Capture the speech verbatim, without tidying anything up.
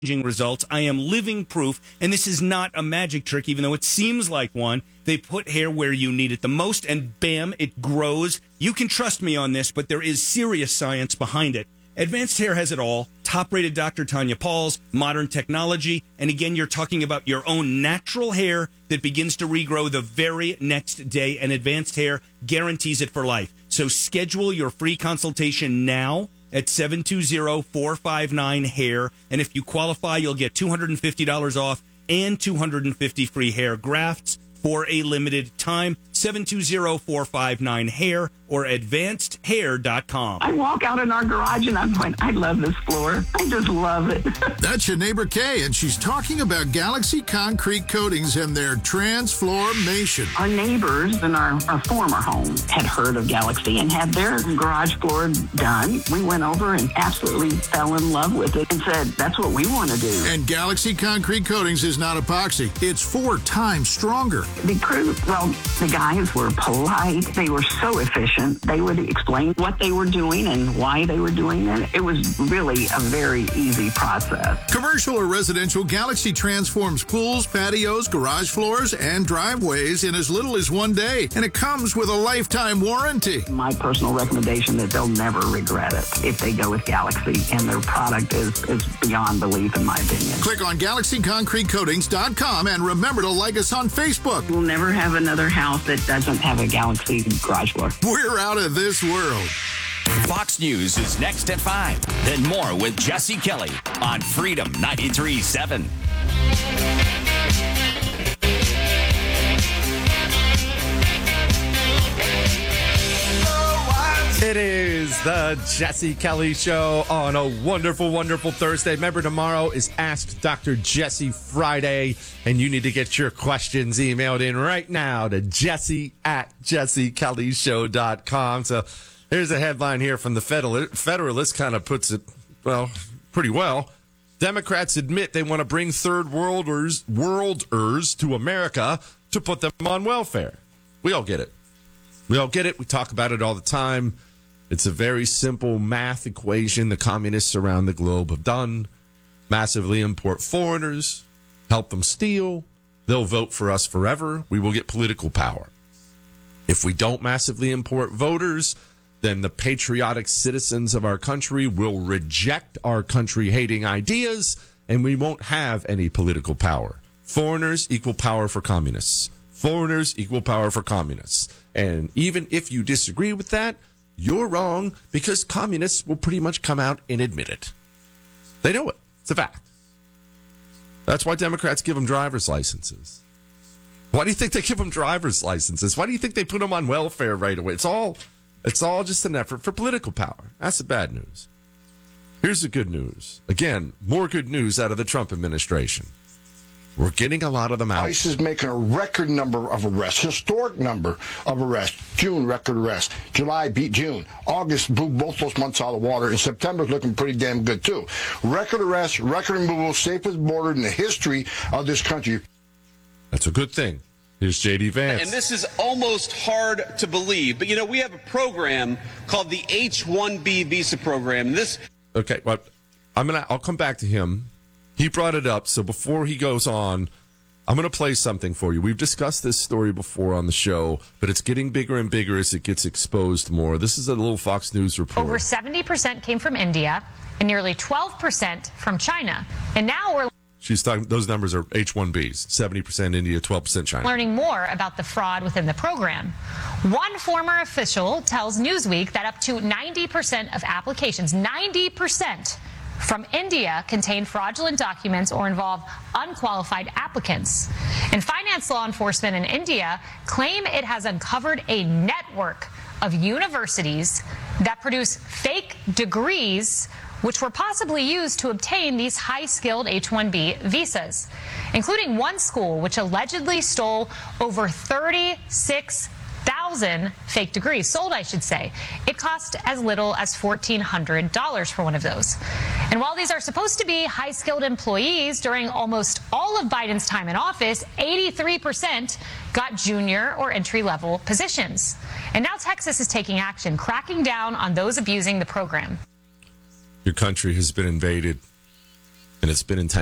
results. I am living proof, and this is not a magic trick, even though it seems like one. They put hair where you need it the most, and bam, it grows. You can trust me on this, but there is serious science behind it. Advanced Hair has it all. Top-rated Doctor Tanya Pauls, modern technology, and again, you're talking about your own natural hair that begins to regrow the very next day, and Advanced Hair guarantees it for life. So schedule your free consultation now at seven two zero, four five nine, hair, and if you qualify, you'll get two hundred fifty dollars off and two hundred fifty free hair grafts for a limited time. seven two zero, four five nine, hair or advanced hair dot com. I walk out in our garage and I'm going, I love this floor. I just love it. That's your neighbor Kay, and she's talking about Galaxy Concrete Coatings and their transformation. Our neighbors in our, our former home had heard of Galaxy and had their garage floor done. We went over and absolutely fell in love with it and said, that's what we want to do. And Galaxy Concrete Coatings is not epoxy. It's four times stronger. The crew, well, the guys were polite. They were so efficient. They would explain what they were doing and why they were doing it. It was really a very easy process. Commercial or residential, Galaxy transforms pools, patios, garage floors, and driveways in as little as one day. And it comes with a lifetime warranty. My personal recommendation that they'll never regret it if they go with Galaxy, and their product is, is beyond belief, in my opinion. Click on Galaxy Concrete Coatings dot com and remember to like us on Facebook. We'll never have another house that doesn't have a Galaxy garage floor. We're out of this world. Fox News is next at five. Then more with Jesse Kelly on Freedom ninety-three point seven. It is the Jesse Kelly Show on a wonderful, wonderful Thursday. Remember, tomorrow is Ask Doctor Jesse Friday, and you need to get your questions emailed in right now to jesse at jesse kelly show dot com. So here's a headline here from the Federal- Federalist, kind of puts it, well, pretty well. Democrats admit they want to bring third worlders, worlders to America to put them on welfare. We all get it. We all get it. We talk about it all the time. It's a very simple math equation the communists around the globe have done. Massively import foreigners, help them steal. They'll vote for us forever. We will get political power. If we don't massively import voters, then the patriotic citizens of our country will reject our country-hating ideas, and we won't have any political power. Foreigners equal power for communists. Foreigners equal power for communists. And even if you disagree with that, you're wrong, because communists will pretty much come out and admit it. They know it. It's a fact. That's why Democrats give them driver's licenses. Why do you think they give them driver's licenses? Why do you think they put them on welfare right away? It's all, it's all just an effort for political power. That's the bad news. Here's the good news. Again, more good news out of the Trump administration. We're getting a lot of them out. ICE is making a record number of arrests, historic number of arrests. June, record arrests. July beat June. August blew both those months out of the water. And September's looking pretty damn good, too. Record arrests, record removal, safest border in the history of this country. That's a good thing. Here's J D Vance. And this is almost hard to believe, but, you know, we have a program called the H one B visa program. This. Okay, but I'm gonna. I'll come back to him. He brought it up, so before he goes on, I'm going to play something for you. We've discussed this story before on the show, but it's getting bigger and bigger as it gets exposed more. This is a little Fox News report. Over seventy percent came from India and nearly twelve percent from China. And now we're She's talking, those numbers are H one Bs, seventy percent India, twelve percent China. Learning more about the fraud within the program. One former official tells Newsweek that up to ninety percent of applications, ninety percent from India, contain fraudulent documents or involve unqualified applicants. And finance law enforcement in India claim it has uncovered a network of universities that produce fake degrees which were possibly used to obtain these high-skilled H one B visas, including one school which allegedly stole over thirty-six thousand fake degrees, sold, I should say. It cost as little as fourteen hundred dollars for one of those. And while these are supposed to be high-skilled employees, during almost all of Biden's time in office, eighty-three percent got junior or entry-level positions. And now Texas is taking action, cracking down on those abusing the program. Your country has been invaded. And it's been intense.